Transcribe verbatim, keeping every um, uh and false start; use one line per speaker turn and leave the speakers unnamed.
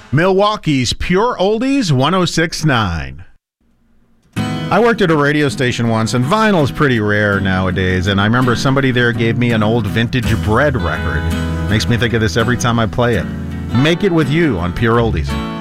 Milwaukee's Pure Oldies one oh six point nine. I worked at a radio station once, and vinyl is pretty rare nowadays, and I remember somebody there gave me an old Vintage Bread record. Makes me think of this every time I play it. Make It With You on Pure Oldies.